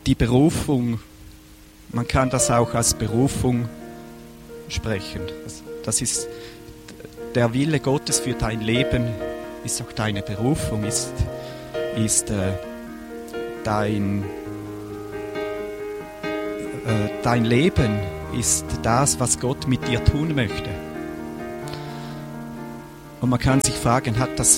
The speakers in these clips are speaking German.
die Berufung, man kann das auch als Berufung sprechen. Das ist der Wille Gottes für dein Leben, ist auch deine Berufung, ist dein Leben ist das, was Gott mit dir tun möchte. Und man kann sich fragen, hat das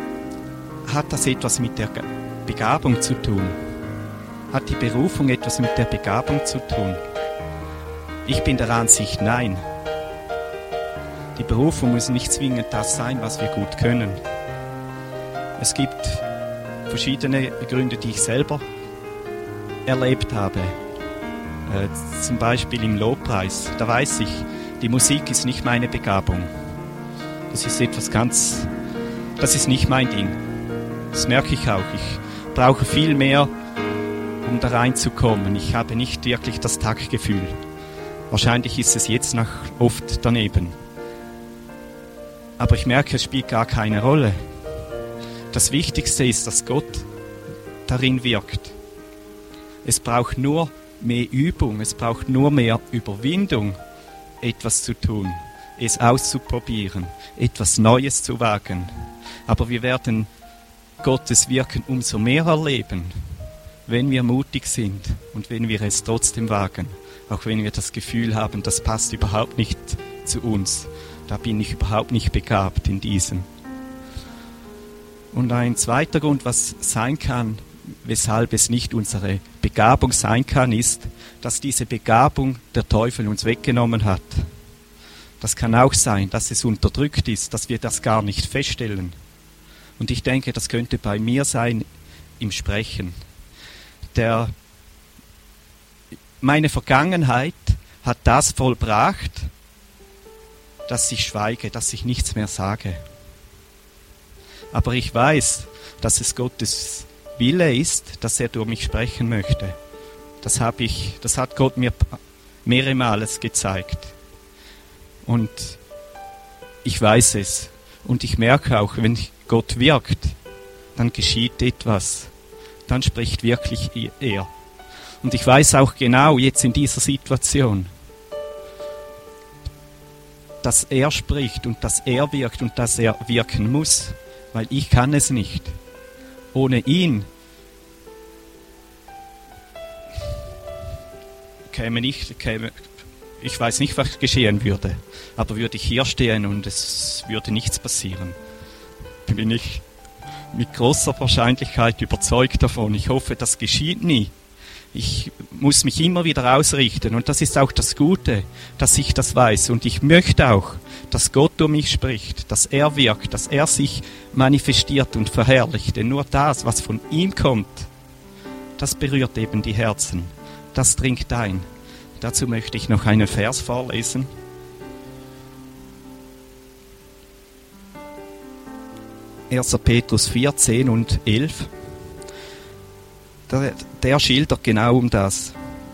etwas mit der Begabung zu tun? Hat die Berufung etwas mit der Begabung zu tun? Ich bin der Ansicht, nein. Die Berufung muss nicht zwingend das sein, was wir gut können. Es gibt verschiedene Gründe, die ich selber erlebt habe. Zum Beispiel im Lobpreis. Da weiß ich, die Musik ist nicht meine Begabung. Das ist nicht mein Ding. Das merke ich auch. Ich brauche viel mehr, um da reinzukommen. Ich habe nicht wirklich das Taktgefühl. Wahrscheinlich ist es jetzt noch oft daneben. Aber ich merke, es spielt gar keine Rolle. Das Wichtigste ist, dass Gott darin wirkt. Es braucht nur mehr Übung, es braucht nur mehr Überwindung, etwas zu tun, es auszuprobieren, etwas Neues zu wagen. Aber wir werden Gottes Wirken umso mehr erleben, wenn wir mutig sind und wenn wir es trotzdem wagen. Auch wenn wir das Gefühl haben, das passt überhaupt nicht zu uns. Da bin ich überhaupt nicht begabt in diesem. Und ein zweiter Grund, was sein kann, weshalb es nicht unsere Begabung sein kann, ist, dass diese Begabung der Teufel uns weggenommen hat. Das kann auch sein, dass es unterdrückt ist, dass wir das gar nicht feststellen. Und ich denke, das könnte bei mir sein im Sprechen. Meine Vergangenheit hat das vollbracht, dass ich schweige, dass ich nichts mehr sage. Aber ich weiß, dass es Gottes Wille ist, dass er durch mich sprechen möchte. Das hat Gott mir mehrere Male gezeigt. Und ich weiß es. Und ich merke auch, wenn Gott wirkt, dann geschieht etwas. Dann spricht wirklich er. Und ich weiß auch genau jetzt in dieser Situation, dass er spricht und dass er wirkt und dass er wirken muss, weil ich kann es nicht. Ohne ihn ich weiß nicht, was geschehen würde, aber würde ich hier stehen und es würde nichts passieren. Bin ich mit großer Wahrscheinlichkeit überzeugt davon. Ich hoffe, das geschieht nie. Ich muss mich immer wieder ausrichten und das ist auch das Gute, dass ich das weiß. Und ich möchte auch, dass Gott durch mich spricht, dass er wirkt, dass er sich manifestiert und verherrlicht. Denn nur das, was von ihm kommt, das berührt eben die Herzen. Das dringt ein. Dazu möchte ich noch einen Vers vorlesen. 1. Petrus 4, 10 und 11. Der schildert genau um das.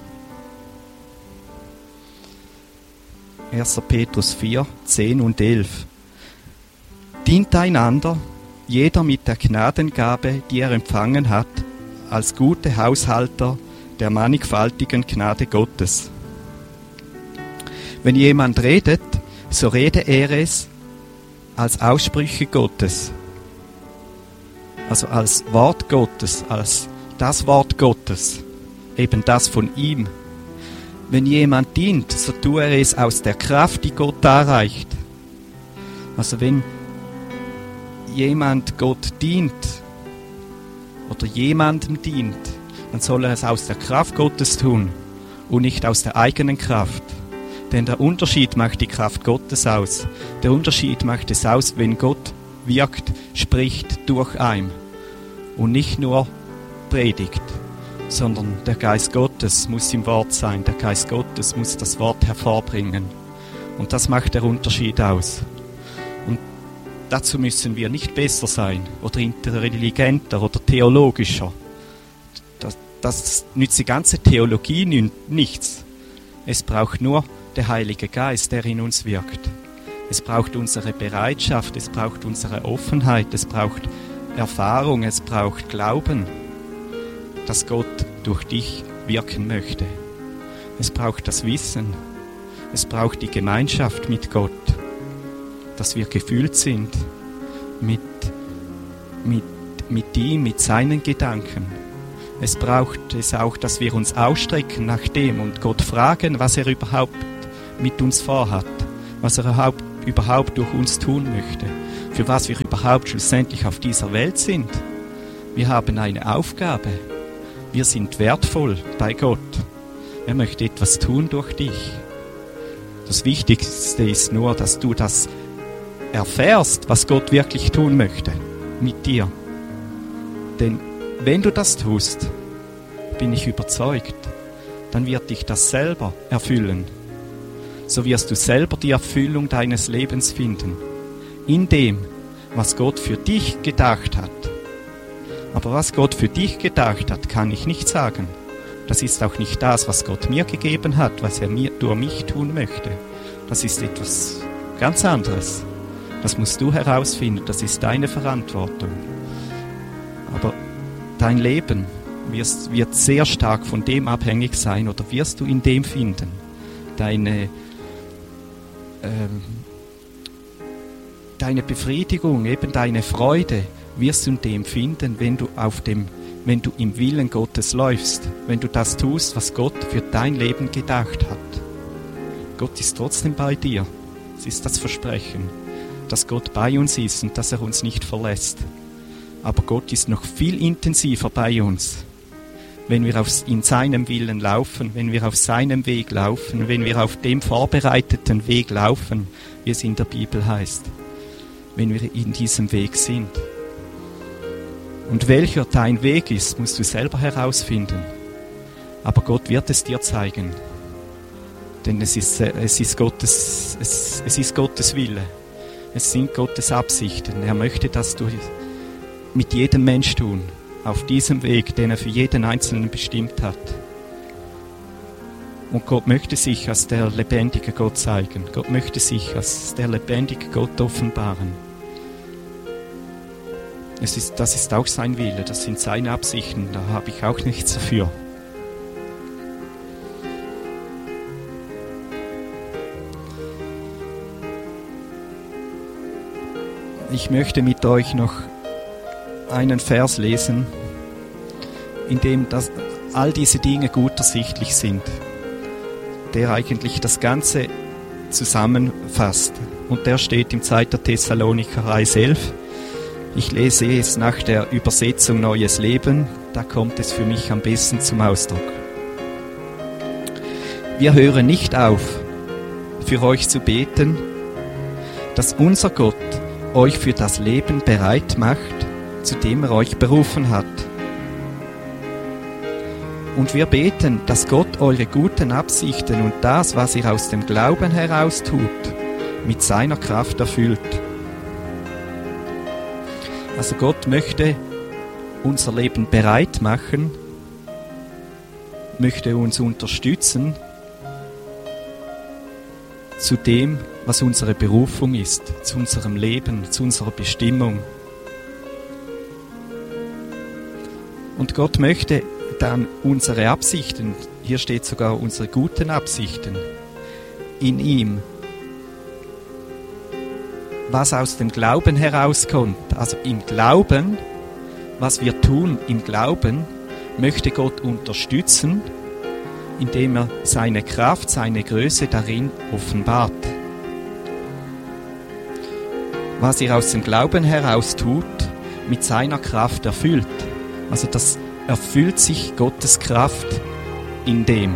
1. Petrus 4, 10 und 11. Dient einander, jeder mit der Gnadengabe, die er empfangen hat, als gute Haushalter der mannigfaltigen Gnade Gottes. Wenn jemand redet, so rede er es als Aussprüche Gottes, also als Wort Gottes, als das Wort Gottes, eben das von ihm. Wenn jemand dient, so tue er es aus der Kraft, die Gott darreicht. Also wenn jemand Gott dient oder jemandem dient, dann soll er es aus der Kraft Gottes tun und nicht aus der eigenen Kraft. Denn der Unterschied macht die Kraft Gottes aus. Der Unterschied macht es aus, wenn Gott wirkt, spricht durch einen und nicht nur predigt, sondern der Geist Gottes muss im Wort sein. Der Geist Gottes muss das Wort hervorbringen. Und das macht der Unterschied aus. Und dazu müssen wir nicht besser sein oder intelligenter oder theologischer. Das nützt die ganze Theologie nichts. Es braucht nur der Heilige Geist, der in uns wirkt. Es braucht unsere Bereitschaft, es braucht unsere Offenheit, es braucht Erfahrung, es braucht Glauben, dass Gott durch dich wirken möchte. Es braucht das Wissen. Es braucht die Gemeinschaft mit Gott, dass wir gefüllt sind mit ihm, mit seinen Gedanken. Es braucht es auch, dass wir uns ausstrecken nach dem und Gott fragen, was er überhaupt mit uns vorhat, was er überhaupt durch uns tun möchte, für was wir überhaupt schlussendlich auf dieser Welt sind. Wir haben eine Aufgabe. Wir sind wertvoll bei Gott. Er möchte etwas tun durch dich. Das Wichtigste ist nur, dass du das erfährst, was Gott wirklich tun möchte mit dir. Denn wenn du das tust, bin ich überzeugt, dann wird dich das selber erfüllen. So wirst du selber die Erfüllung deines Lebens finden, in dem, was Gott für dich gedacht hat. Aber was Gott für dich gedacht hat, kann ich nicht sagen. Das ist auch nicht das, was Gott mir gegeben hat, was er durch mich tun möchte. Das ist etwas ganz anderes. Das musst du herausfinden, das ist deine Verantwortung. Aber dein Leben wird sehr stark von dem abhängig sein, oder wirst du in dem finden. Deine Befriedigung, eben deine Freude, wirst du in dem finden, wenn du im Willen Gottes läufst, wenn du das tust, was Gott für dein Leben gedacht hat. Gott ist trotzdem bei dir. Es ist das Versprechen, dass Gott bei uns ist und dass er uns nicht verlässt. Aber Gott ist noch viel intensiver bei uns, wenn wir in seinem Willen laufen, wenn wir auf seinem Weg laufen, wenn wir auf dem vorbereiteten Weg laufen, wie es in der Bibel heißt, wenn wir in diesem Weg sind. Und welcher dein Weg ist, musst du selber herausfinden. Aber Gott wird es dir zeigen. Denn es ist Gottes Wille. Es sind Gottes Absichten. Er möchte das mit jedem Mensch tun. Auf diesem Weg, den er für jeden Einzelnen bestimmt hat. Und Gott möchte sich als der lebendige Gott zeigen. Gott möchte sich als der lebendige Gott offenbaren. Das ist auch sein Wille, das sind seine Absichten, da habe ich auch nichts dafür. Ich möchte mit euch noch einen Vers lesen, in dem all diese Dinge gut ersichtlich sind, der eigentlich das Ganze zusammenfasst. Und der steht im 2. Thessalonicher 1,11. Ich lese es nach der Übersetzung Neues Leben, da kommt es für mich am besten zum Ausdruck. Wir hören nicht auf, für euch zu beten, dass unser Gott euch für das Leben bereit macht, zu dem er euch berufen hat. Und wir beten, dass Gott eure guten Absichten und das, was ihr aus dem Glauben heraus tut, mit seiner Kraft erfüllt. Also Gott möchte unser Leben bereit machen, möchte uns unterstützen zu dem, was unsere Berufung ist, zu unserem Leben, zu unserer Bestimmung. Und Gott möchte dann unsere Absichten, hier steht sogar unsere guten Absichten, in ihm, was aus dem Glauben herauskommt. Also im Glauben, was wir tun im Glauben, möchte Gott unterstützen, indem er seine Kraft, seine Größe darin offenbart. Was er aus dem Glauben heraus tut, mit seiner Kraft erfüllt. Also das erfüllt sich Gottes Kraft in dem.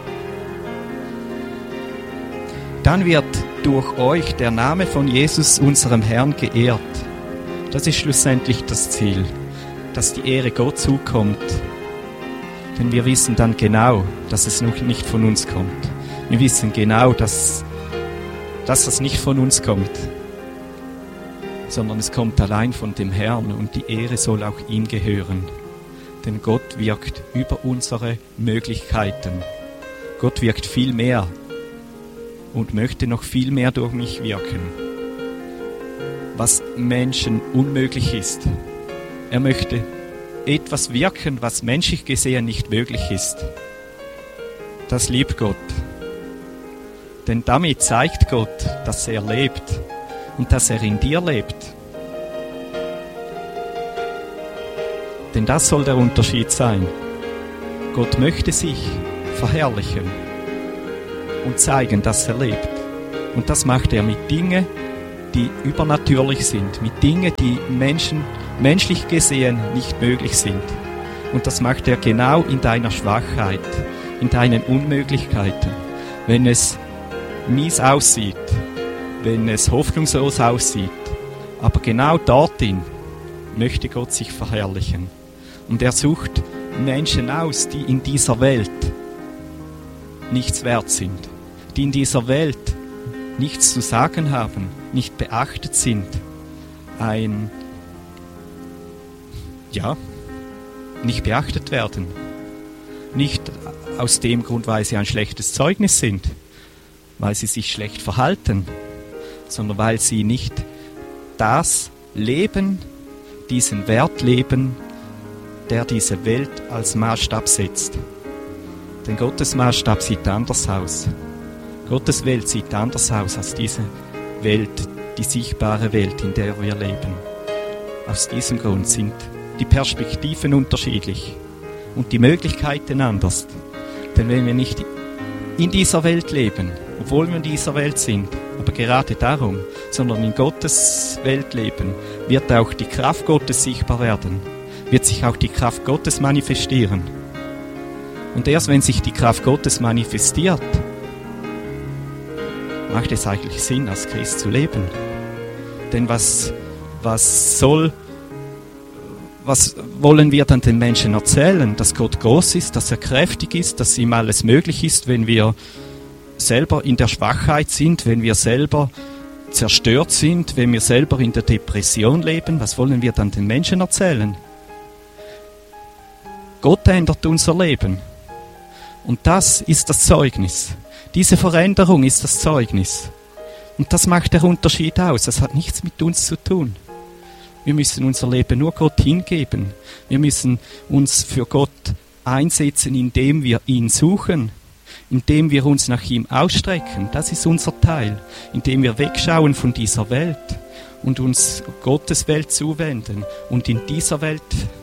Dann wird durch euch der Name von Jesus, unserem Herrn, geehrt. Das ist schlussendlich das Ziel, dass die Ehre Gott zukommt. Denn wir wissen dann genau, dass es noch nicht von uns kommt. Wir wissen genau, dass das nicht von uns kommt, sondern es kommt allein von dem Herrn und die Ehre soll auch ihm gehören. Denn Gott wirkt über unsere Möglichkeiten. Gott wirkt viel mehr und möchte noch viel mehr durch mich wirken, was Menschen unmöglich ist. Er möchte etwas wirken, was menschlich gesehen nicht möglich ist. Das liebt Gott. Denn damit zeigt Gott, dass er lebt und dass er in dir lebt. Denn das soll der Unterschied sein. Gott möchte sich verherrlichen und zeigen, dass er lebt. Und das macht er mit Dingen, die übernatürlich sind, mit Dingen, die menschlich gesehen nicht möglich sind. Und das macht er genau in deiner Schwachheit, in deinen Unmöglichkeiten. Wenn es mies aussieht, wenn es hoffnungslos aussieht, aber genau dorthin möchte Gott sich verherrlichen. Und er sucht Menschen aus, die in dieser Welt nichts wert sind, die in dieser Welt nichts zu sagen haben, nicht beachtet sind, nicht beachtet werden. Nicht aus dem Grund, weil sie ein schlechtes Zeugnis sind, weil sie sich schlecht verhalten, sondern weil sie nicht das leben, diesen Wert leben, der diese Welt als Maßstab setzt. Denn Gottes Maßstab sieht anders aus. Gottes Welt sieht anders aus als diese Welt, die sichtbare Welt, in der wir leben. Aus diesem Grund sind die Perspektiven unterschiedlich und die Möglichkeiten anders. Denn wenn wir nicht in dieser Welt leben, obwohl wir in dieser Welt sind, aber gerade darum, sondern in Gottes Welt leben, wird auch die Kraft Gottes sichtbar werden, wird sich auch die Kraft Gottes manifestieren. Und erst wenn sich die Kraft Gottes manifestiert, macht es eigentlich Sinn, als Christ zu leben. Denn was wollen wir dann den Menschen erzählen? Dass Gott groß ist, dass er kräftig ist, dass ihm alles möglich ist, wenn wir selber in der Schwachheit sind, wenn wir selber zerstört sind, wenn wir selber in der Depression leben. Was wollen wir dann den Menschen erzählen? Gott ändert unser Leben. Und das ist das Zeugnis. Diese Veränderung ist das Zeugnis. Und das macht der Unterschied aus. Das hat nichts mit uns zu tun. Wir müssen unser Leben nur Gott hingeben. Wir müssen uns für Gott einsetzen, indem wir ihn suchen, indem wir uns nach ihm ausstrecken. Das ist unser Teil. Indem wir wegschauen von dieser Welt und uns Gottes Welt zuwenden und in dieser Welt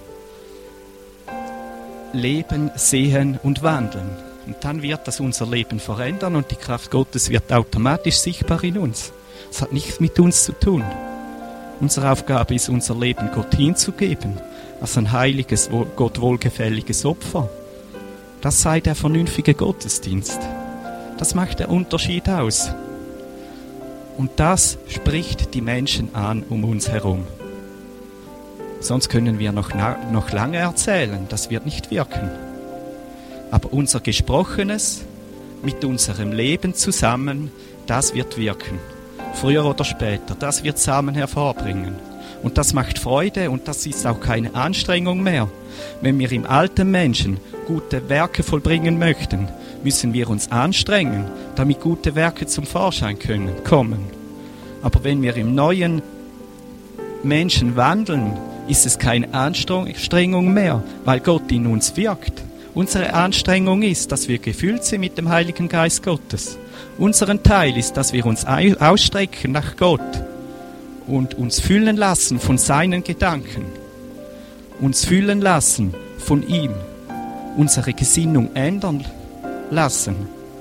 leben, sehen und wandeln. Und dann wird das unser Leben verändern und die Kraft Gottes wird automatisch sichtbar in uns. Es hat nichts mit uns zu tun. Unsere Aufgabe ist, unser Leben Gott hinzugeben, als ein heiliges, Gott wohlgefälliges Opfer. Das sei der vernünftige Gottesdienst. Das macht den Unterschied aus. Und das spricht die Menschen an um uns herum. Sonst können wir noch lange erzählen, das wird nicht wirken. Aber unser Gesprochenes mit unserem Leben zusammen, das wird wirken. Früher oder später, das wird Samen hervorbringen. Und das macht Freude und das ist auch keine Anstrengung mehr. Wenn wir im alten Menschen gute Werke vollbringen möchten, müssen wir uns anstrengen, damit gute Werke zum Vorschein kommen. Aber wenn wir im neuen Menschen wandeln, ist es keine Anstrengung mehr, weil Gott in uns wirkt. Unsere Anstrengung ist, dass wir gefüllt sind mit dem Heiligen Geist Gottes. Unseren Teil ist, dass wir uns ausstrecken nach Gott und uns füllen lassen von seinen Gedanken, uns füllen lassen von ihm, unsere Gesinnung ändern lassen.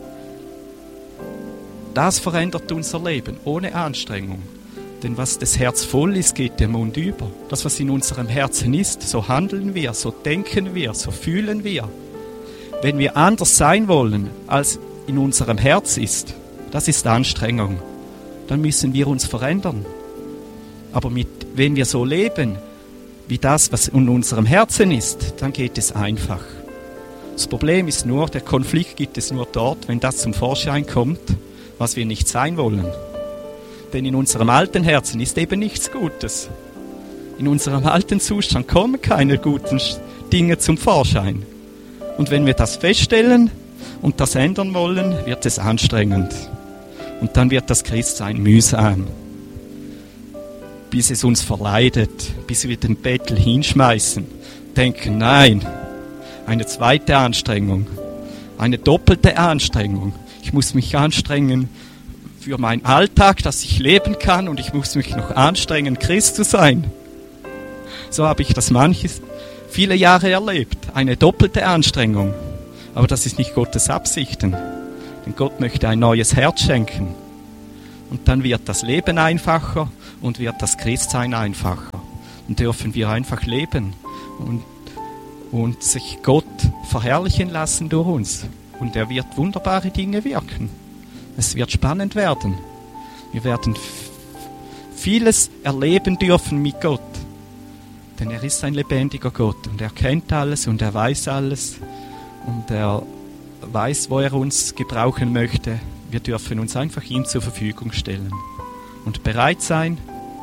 Das verändert unser Leben ohne Anstrengung. Denn was das Herz voll ist, geht der Mund über. Das, was in unserem Herzen ist, so handeln wir, so denken wir, so fühlen wir. Wenn wir anders sein wollen, als in unserem Herz ist, das ist Anstrengung. Dann müssen wir uns verändern. Aber wenn wir so leben, wie das, was in unserem Herzen ist, dann geht es einfach. Das Problem ist nur, der Konflikt gibt es nur dort, wenn das zum Vorschein kommt, was wir nicht sein wollen. Denn in unserem alten Herzen ist eben nichts Gutes. In unserem alten Zustand kommen keine guten Dinge zum Vorschein. Und wenn wir das feststellen und das ändern wollen, wird es anstrengend. Und dann wird das Christsein mühsam. Bis es uns verleidet, bis wir den Bettel hinschmeißen denken, nein, eine zweite Anstrengung, eine doppelte Anstrengung. Ich muss mich anstrengen für meinen Alltag, dass ich leben kann, und ich muss mich noch anstrengen, Christ zu sein. So habe ich das viele Jahre erlebt. Eine doppelte Anstrengung. Aber das ist nicht Gottes Absichten. Denn Gott möchte ein neues Herz schenken. Und dann wird das Leben einfacher und wird das Christsein einfacher. Und dürfen wir einfach leben und sich Gott verherrlichen lassen durch uns. Und er wird wunderbare Dinge wirken. Es wird spannend werden. Wir werden vieles erleben dürfen mit Gott. Denn er ist ein lebendiger Gott und er kennt alles und er weiß alles und er weiß, wo er uns gebrauchen möchte. Wir dürfen uns einfach ihm zur Verfügung stellen und bereit sein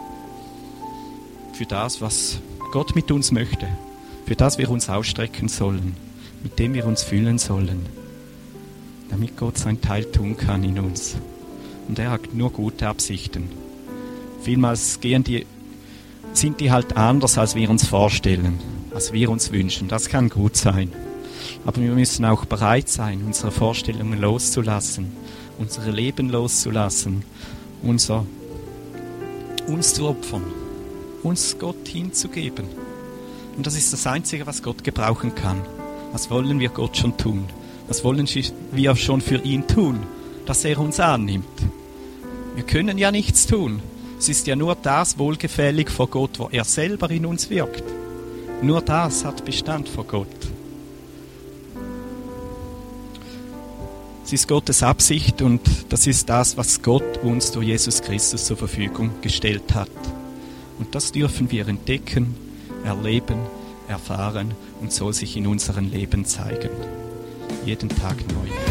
für das, was Gott mit uns möchte, für das wir uns ausstrecken sollen, mit dem wir uns fühlen sollen, damit Gott sein Teil tun kann in uns. Und er hat nur gute Absichten. Vielmals sind die halt anders, als wir uns vorstellen, als wir uns wünschen. Das kann gut sein. Aber wir müssen auch bereit sein, unsere Vorstellungen loszulassen, unser Leben loszulassen, uns zu opfern, uns Gott hinzugeben. Und das ist das Einzige, was Gott gebrauchen kann. Was wollen wir Gott schon tun? Was wollen wir schon für ihn tun, dass er uns annimmt? Wir können ja nichts tun. Es ist ja nur das wohlgefällig vor Gott, wo er selber in uns wirkt. Nur das hat Bestand vor Gott. Es ist Gottes Absicht und das ist das, was Gott uns durch Jesus Christus zur Verfügung gestellt hat. Und das dürfen wir entdecken, erleben, erfahren und soll sich in unserem Leben zeigen. Jeden Tag neu.